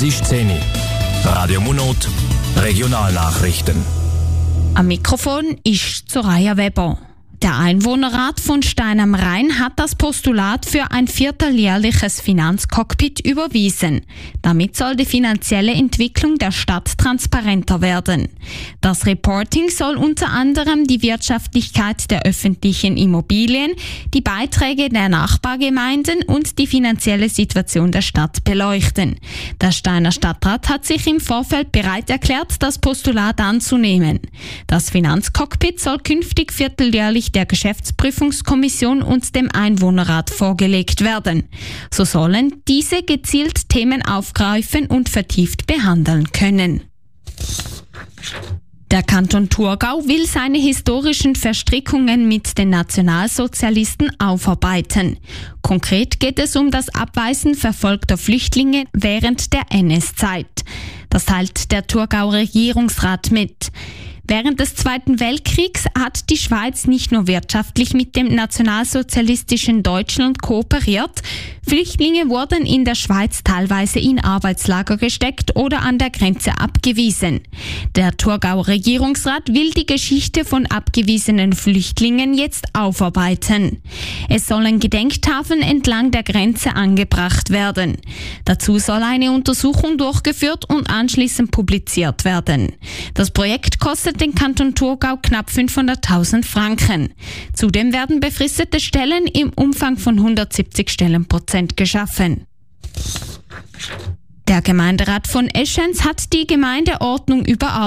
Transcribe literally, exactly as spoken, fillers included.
Es ist zehn Uhr. Radio Munot, Regionalnachrichten. Am Mikrofon ist Soraya Weber. Der Einwohnerrat von Stein am Rhein hat das Postulat für ein vierteljährliches Finanzcockpit überwiesen. Damit soll die finanzielle Entwicklung der Stadt transparenter werden. Das Reporting soll unter anderem die Wirtschaftlichkeit der öffentlichen Immobilien, die Beiträge der Nachbargemeinden und die finanzielle Situation der Stadt beleuchten. Der Steiner Stadtrat hat sich im Vorfeld bereit erklärt, das Postulat anzunehmen. Das Finanzcockpit soll künftig vierteljährlich der Geschäftsprüfungskommission und dem Einwohnerrat vorgelegt werden. So sollen diese gezielt Themen aufgreifen und vertieft behandeln können. Der Kanton Thurgau will seine historischen Verstrickungen mit den Nationalsozialisten aufarbeiten. Konkret geht es um das Abweisen verfolgter Flüchtlinge während der N S-Zeit. Das teilt der Thurgauer Regierungsrat mit. Während des Zweiten Weltkriegs hat die Schweiz nicht nur wirtschaftlich mit dem nationalsozialistischen Deutschland kooperiert, Flüchtlinge wurden in der Schweiz teilweise in Arbeitslager gesteckt oder an der Grenze abgewiesen. Der Thurgauer Regierungsrat will die Geschichte von abgewiesenen Flüchtlingen jetzt aufarbeiten. Es sollen Gedenktafeln entlang der Grenze angebracht werden. Dazu soll eine Untersuchung durchgeführt und anschließend publiziert werden. Das Projekt kostet den Kanton Thurgau knapp fünfhunderttausend Franken. Zudem werden befristete Stellen im Umfang von hundertsiebzig Stellenprozent geschaffen. Der Gemeinderat von Eschenz hat die Gemeindeordnung überarbeitet.